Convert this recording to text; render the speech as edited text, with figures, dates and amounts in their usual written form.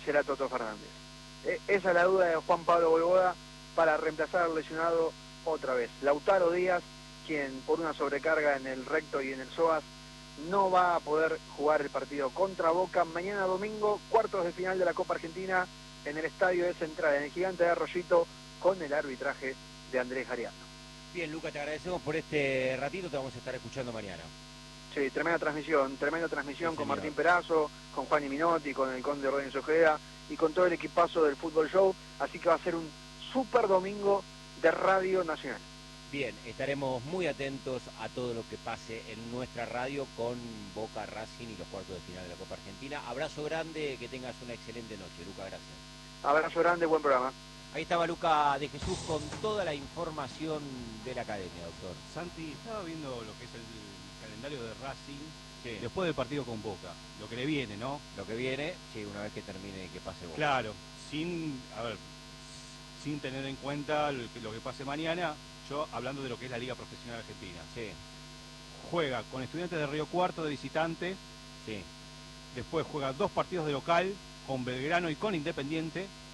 será Toto Fernández. Esa es la duda de Juan Pablo Vojvoda para reemplazar al lesionado otra vez. Lautaro Díaz, quien por una sobrecarga en el recto y en el psoas no va a poder jugar el partido contra Boca mañana domingo, cuartos de final de la Copa Argentina en el Estadio de Central, en el Gigante de Arroyito, con el arbitraje de Andrés Gariano. Bien, Luca, te agradecemos por este ratito, te vamos a estar escuchando mañana. Sí, tremenda transmisión Sí, con señor. Martín Perazo, con Juan Minotti, con el Conde Rodríguez Ojeda y con todo el equipazo del Fútbol Show, así que va a ser un súper domingo de Radio Nacional. Bien, estaremos muy atentos a todo lo que pase en nuestra radio con Boca, Racing y los cuartos de final de la Copa Argentina. Abrazo grande, que tengas una excelente noche, Luca, gracias. Abrazo grande, buen programa. Ahí estaba Luca de Jesús con toda la información de la academia, doctor. Santi, estaba viendo lo que es el calendario de Racing, Sí. después del partido con Boca, lo que le viene, ¿no? Lo que viene, sí, una vez que termine y que pase Boca. Claro, sin tener en cuenta lo que pase mañana, yo hablando de lo que es la Liga Profesional Argentina. Sí, Juega con Estudiantes de Río Cuarto de visitante, sí. después juega 2 partidos de local, con Belgrano y con Independiente,